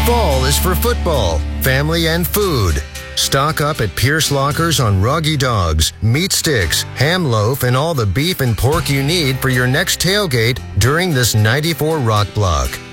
Fall is for football, family, and food. Stock up at Pierce Lockers on Roggy Dogs, meat sticks, ham loaf, and all the beef and pork you need for your next tailgate during this 94 Rock Block.